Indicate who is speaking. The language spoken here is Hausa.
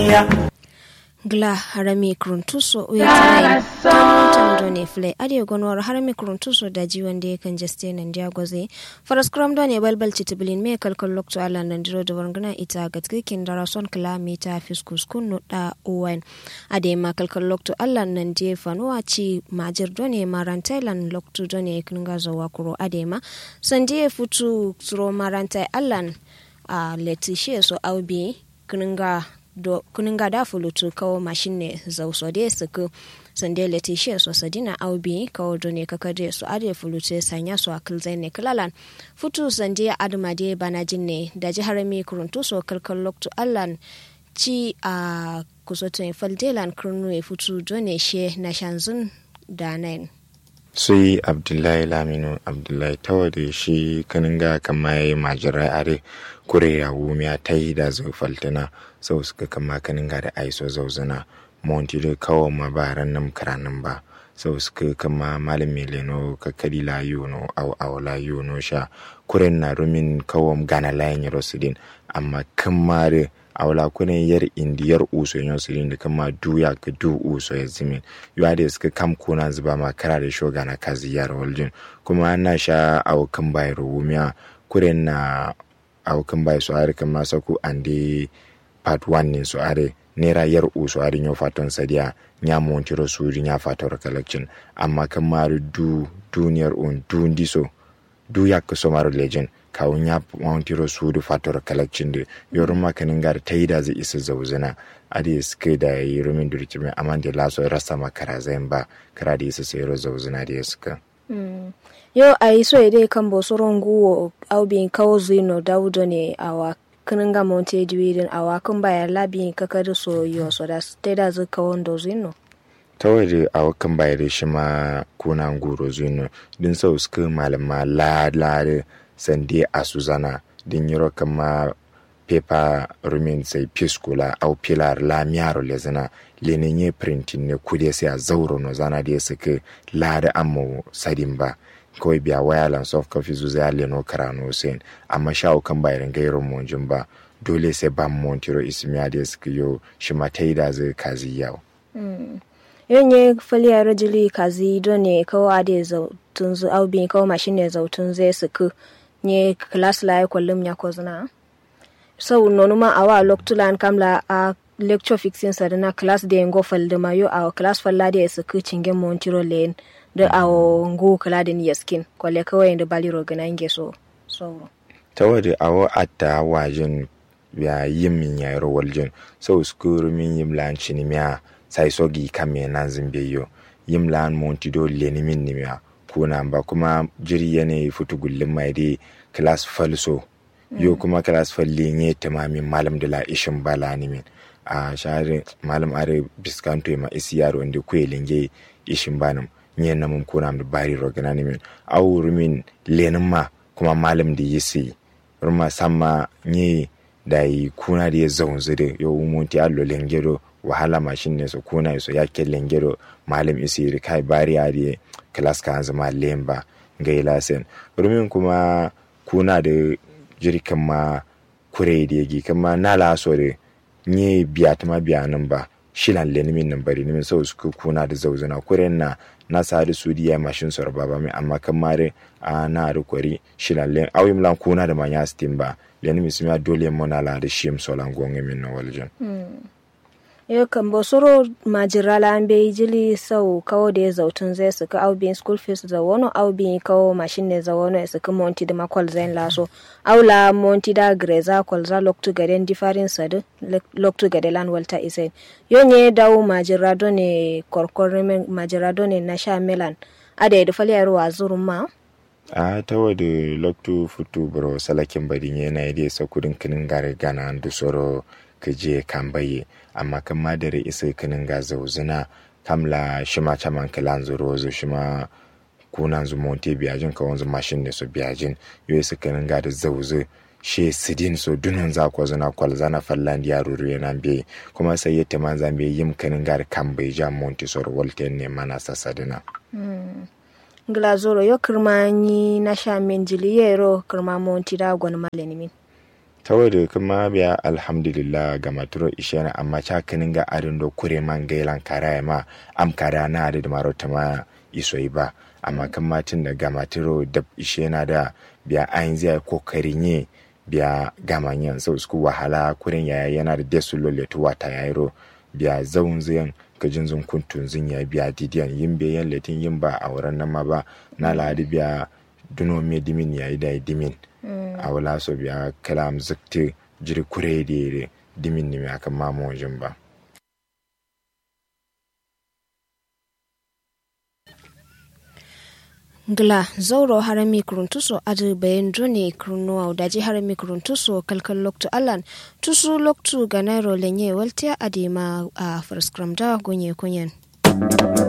Speaker 1: duniya.
Speaker 2: Gla harami kruntuso uyatai tamuntan done fle ade gonwar harami kruntuso da jiwan da kan jaste nan dia goze faras kram done balbal titiblin me kalkal lokto ala nan diro da wargana ita gatkikin darason kilomita fiskus kunno da uwan ade ma kalkal lokto ala nan die fanuwa ci majir done marantailan lokto done kinga zawa kuro ade ma sandie futu tro marantai allan a letishe so aubi kuninga da fulutu kawo mashin ne zauso da suku sande letishe so sadina aubi kawo done kakade so ade fulute sanya so akilzai ne kalalan futu sande aduma de banajin ne da jihar mi kuruntu so kalkal loktu allan ci a kusotin faldelan kurnu e futu done she na shanzun da nain
Speaker 3: sai abdullahi laminu abdullahi tawade shi kaninga kama yayi majirai are kure ya wumiya ta yi da zufaltana sau suka kama kaninga da aiso zauzana monti da kawo mabaran nan karanin ba sau suka kama malami leno kakari la yono au la yono sha kuren na rumin kawo gana layin rosidin amma kamare awla kunen yar indiyar uso yon sirin da kama duya ka du uso ya zimin yuwa da suka kam kuna zuba ma kara da shoga na kazi yar waljin kuma ana sha aukan bai rumiya kuren na aukan bai su are kama saku ande part 1 ne su are nera yar uso are nyo faton sadiya nya montiro suri nya fator collection amma kamar du duniyar on dundiso du yakka somar legend kawun ya montiro suri fator collection de yorun makanin gar taida zai isa zauzuna ade suke da yi rumin durki mai aman da laso rasa makara zain ba kara da isa sayar zauzuna da suka
Speaker 2: yo ai so ide kan bosoron guwo aubin kawo zino daudo ne awa kininga monte diwidin awa kan baya labi kakar so yo so da taida zai kawo ndo zino
Speaker 3: tawari a wakan bayar shi ma kuna nguro zino din sau suka malama la sande a suzana din yiro kama pepa rumin sai piskula au pilar la miaro lezana lenenye printing ne kude sai a zauro no zana da suka lada ammo sadimba kawai biya wayalan soft coffee zuza leno karano sen amma shawo kan bayarin gairon monjin ba dole sai ban montiro ismiya da suka yo shi mataida zai kazi yawo
Speaker 2: yonye faliya rajuli kazi done kawo ade zautun zu aubin kawo mashine zautun zai suku nye class la kwallum nya kozna so nonuma awa loktulan kamla a lecture fixing sadana class de ngo falde mayo a class falla de suku cingen montiro len da awo ngo kala de yaskin kwale kawai da baliro gana nge so
Speaker 3: tawade awo atta wajin ya yimin ya waljin so skuru min yimlan chinimia sai sogi kame nan zimbeyo yimlan montido lenimin nimia kuna ba kuma jiri yana futu gullin mai dai class falso yo kuma class falli ne tamamin malam da la ishin bala nimin a share malam are biskanto ma isiyaro inde kwelinge ishin banam nyen namun kuna da bari rogana nimin awu rumin lenin ma kuma malam da yisi ruma samma ni dai kuna da zaunzu da yo monti allo lengero wahala mashin ne su kuna su yake lengero malam isiri kai bari ari class kan zama lemba gaila sen rumin kuma kuna da jirkan ma kure da yake kuma na laso da ni biya ta ma biya nan ba shilan lenimin nan bari nimin sau su kuna da zauzuna kuren na sadu sudiya mashin sor baba mai amma kamare a na rukwari shilan len awim lan kuna da manya steam ba lenimin su ma dole mona la da shim solan gonge min na waljin
Speaker 2: yo kan bosoro majirala an bai jili sau kawo da ya zautun zai suka aubin school fees da wani aubin kawo mashin ne za wani suka monti da makwal zain laso aula monti da greza kwalza loktu gaden difarin sadu loktu gadelan walta isen yo ne dawo majirado ne korkorin majirado ne na sha milan ada ya dufali ya ruwa zurun ma
Speaker 3: a tawa da loktu futu bro salakin badin yana yi da sakudin kinin gare gana da soro kaje kambaye amma kan madare isa kinin ga zauzuna kamla shima chaman kalan zurozo shima kunan zu monte biyajin ka wanzu mashin ne so biyajin yo isa kinin ga da zauzu she sidin so dunan za ko zana kwal zana fallan ya ruru yana be kuma sai yatta man zambe yim kinin ga kambaye ja monte so wolte ne mana sasadina
Speaker 2: glazoro yo kirmani na shamin jiliyero kirma monti da gwan malenimin
Speaker 3: tawada kuma biya alhamdulillah ga maturo ishena amma chakinin ga arin do kure man gailan karaya ma am kara na da marota ma isoi ba amma kan matin da ga maturo da ishena da biya ayin zai kokarin yi biya gamanyan sau su wahala kuren yaya yana da desu lolle tuwa ta yayiro biya zaun zayan gajin zun kuntun zun ya biya didiyan yin bayan latin yin ba a wurin nan ma ba na ladi biya duno me dimin yayi da dimin a wala so biya kalam zakti jiri kure da dimin ne akan mamu wajen ba.
Speaker 2: Gla zauro harami kuruntuso adu bayan jone kurnuwa daji harami kuruntuso kalkal loktu alan tusu loktu ga nairo lenye waltiya adema a first gonye kunyen.